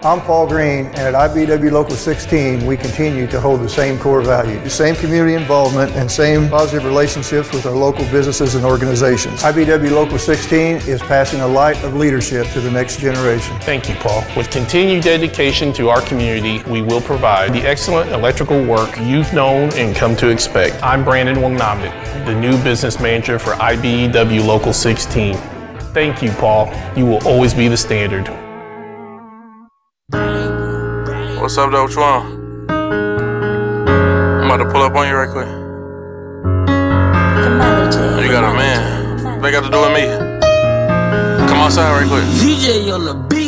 I'm Paul Green, and at IBEW Local 16, we continue to hold the same core value, the same community involvement, and same positive relationships with our local businesses and organizations. IBEW Local 16 is passing a light of leadership to the next generation. Thank you, Paul. With continued dedication to our community, we will provide the excellent electrical work you've known and come to expect. I'm Brandon Wangnamit, the new business manager for IBEW Local 16. Thank you, Paul. You will always be the standard. What's up, though? What you want? I'm about to pull up on you right quick. You got a man. What they got to do with me? Come outside right quick. DJ on the beat.